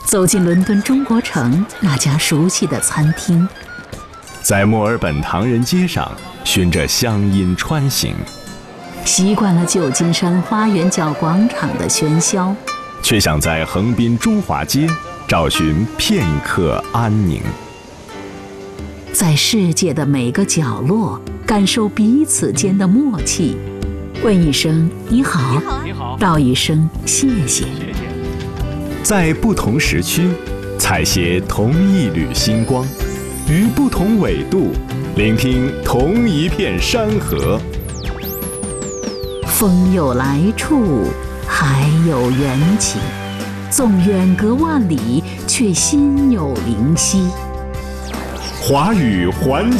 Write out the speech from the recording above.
走进伦敦中国城那家熟悉的餐厅， 在墨尔本唐人街上循着乡音穿行， 习惯了旧金山花园角广场的喧嚣， 却想在横滨中华街找寻片刻安宁。 在世界的每个角落感受彼此间的默契，问一声你好，道一声谢谢。 在不同时区采撷同一缕星光，于不同纬度聆听同一片山河。 风有来处，海有缘起，纵远隔万里，却心有灵犀。 华语环